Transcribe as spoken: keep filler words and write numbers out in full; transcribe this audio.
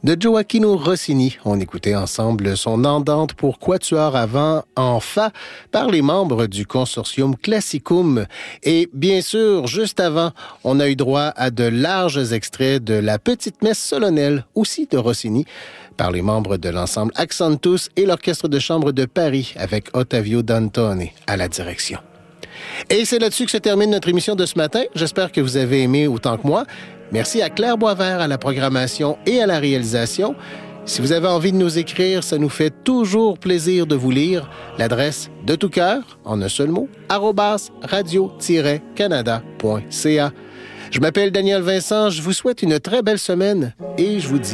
de Gioacchino Rossini. On écoutait ensemble son Andante pour quatuor avant en fa par les membres du consortium Classicum. Et bien sûr, juste avant, on a eu droit à de larges extraits de la petite messe solennelle, aussi de Rossini, par les membres de l'ensemble Accentus et l'Orchestre de chambre de Paris avec Ottavio Dantone à la direction. Et c'est là-dessus que se termine notre émission de ce matin. J'espère que vous avez aimé autant que moi. Merci à Claire Boisvert à la programmation et à la réalisation. Si vous avez envie de nous écrire, ça nous fait toujours plaisir de vous lire. L'adresse de tout cœur, en un seul mot, arobase radio tiret canada point c a. Je m'appelle Daniel Vincent, je vous souhaite une très belle semaine et je vous dis